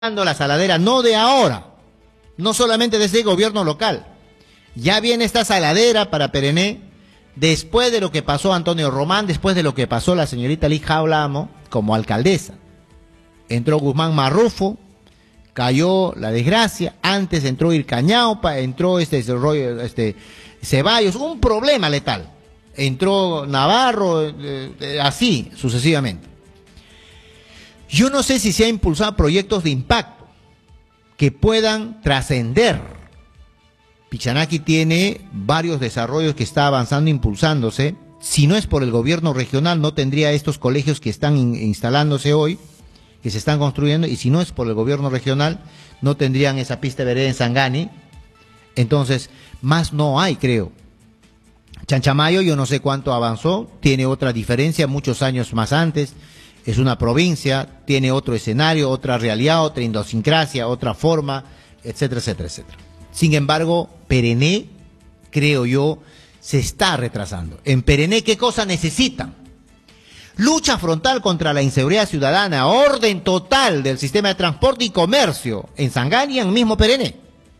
la saladera, no de ahora, no solamente desde el gobierno local. Ya viene esta saladera para Perené, después de lo que pasó Antonio Román, después de lo que pasó la señorita Liz Jaula Amo como alcaldesa. Entró Guzmán Marrufo, cayó la desgracia, antes entró Ircañaupa, entró Ceballos, un problema letal. Entró Navarro, así sucesivamente. Yo no sé si se ha impulsado proyectos de impacto que puedan trascender. Pichanaki tiene varios desarrollos que está avanzando, impulsándose. Si no es por el gobierno regional, no tendría estos colegios que están instalándose hoy, que se están construyendo, y si no es por el gobierno regional, no tendrían esa pista de vereda en Sangani. Entonces, más no hay, creo. Chanchamayo, yo no sé cuánto avanzó, tiene otra diferencia, muchos años más antes. Es una provincia, tiene otro escenario, otra realidad, otra idiosincrasia, otra forma, etcétera, etcétera, etcétera. Sin embargo, Perené, creo yo, se está retrasando. En Perené, ¿qué cosa necesitan? Lucha frontal contra la inseguridad ciudadana, orden total del sistema de transporte y comercio en Sangani y en el mismo Perené.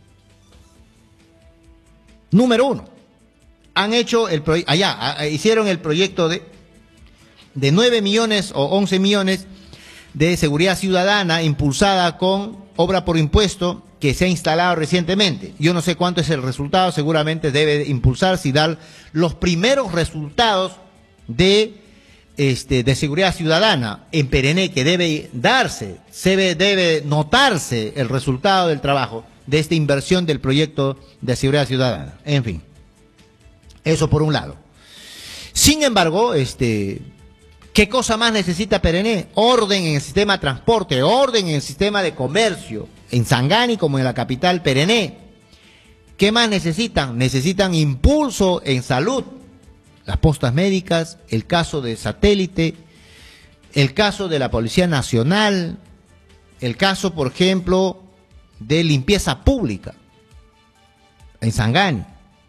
Número uno, han hecho hicieron el proyecto de 9 millones o 11 millones de seguridad ciudadana impulsada con obra por impuesto que se ha instalado recientemente. Yo no sé cuánto es el resultado, seguramente debe impulsarse y dar los primeros resultados de seguridad ciudadana en Perené, que debe darse, debe notarse el resultado del trabajo de esta inversión del proyecto de seguridad ciudadana. En fin, eso por un lado. Sin embargo, ¿qué cosa más necesita Perené? Orden en el sistema de transporte, orden en el sistema de comercio, en Sangani como en la capital Perené. ¿Qué más necesitan? Necesitan impulso en salud, las postas médicas, el caso de satélite, el caso de la Policía Nacional, el caso, por ejemplo, de limpieza pública en Sangani,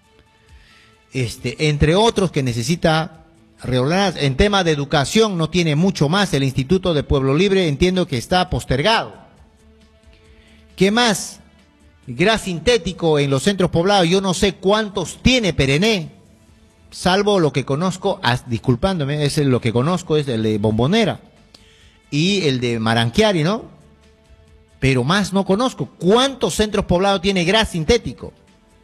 entre otros que necesita reordenar. En tema de educación no tiene mucho más. El Instituto de Pueblo Libre entiendo que está postergado. ¿Qué más? Gas sintético en los centros poblados, yo no sé cuántos tiene Perené, salvo lo que conozco, disculpándome, lo que conozco es el de Bombonera y el de Maranquiari, ¿no? Pero más no conozco. ¿Cuántos centros poblados tiene gas sintético?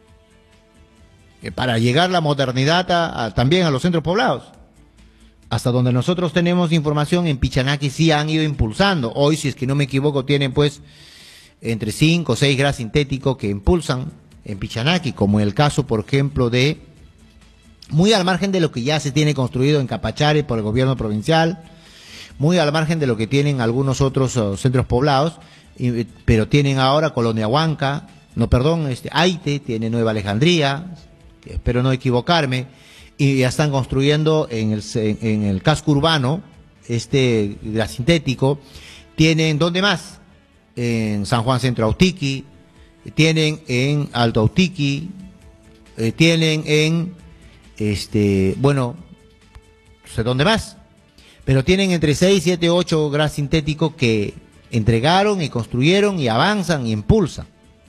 Para llegar la modernidad también a los centros poblados. Hasta donde nosotros tenemos información, en Pichanaki sí han ido impulsando. Hoy, si es que no me equivoco, tienen pues entre 5 o 6 gas sintéticos que impulsan en Pichanaki, como el caso, por ejemplo, de, muy al margen de lo que ya se tiene construido en Capachare por el gobierno provincial, muy al margen de lo que tienen algunos otros centros poblados, pero tienen ahora Colonia Huanca, Aite, tiene Nueva Alejandría, espero no equivocarme, y ya están construyendo en el casco urbano gas sintético. Tienen, ¿dónde más? En San Juan Centro Autiqui, tienen en Alto Autiqui, tienen en no sé dónde más, pero tienen entre 6, 7, 8 gas sintéticos que entregaron y construyeron y avanzan y impulsan.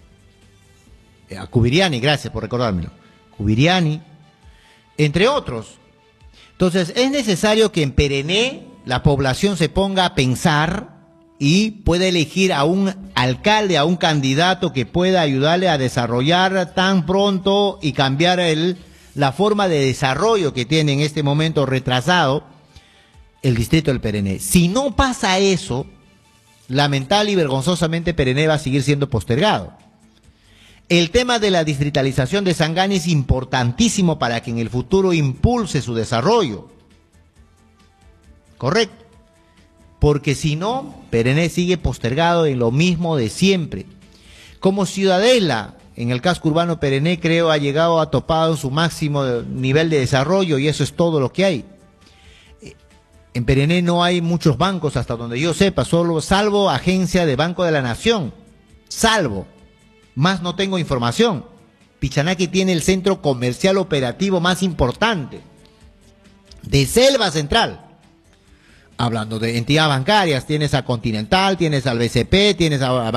A Cubiriani, gracias por recordármelo. Cubiriani, entre otros. Entonces, es necesario que en Perené la población se ponga a pensar y pueda elegir a un alcalde, a un candidato que pueda ayudarle a desarrollar tan pronto y cambiar la forma de desarrollo que tiene en este momento retrasado el distrito del Perené. Si no pasa eso, lamentable y vergonzosamente Perené va a seguir siendo postergado. El tema de la distritalización de Sangani es importantísimo para que en el futuro impulse su desarrollo. Correcto. Porque si no, Perené sigue postergado en lo mismo de siempre. Como Ciudadela, en el casco urbano Perené, creo, ha llegado a topado en su máximo nivel de desarrollo y eso es todo lo que hay. En Perené no hay muchos bancos, hasta donde yo sepa, salvo agencia de Banco de la Nación. Salvo. Más no tengo información. Pichanaki tiene el centro comercial operativo más importante de Selva Central. Hablando de entidades bancarias, tienes a Continental, tienes al BCP, tienes a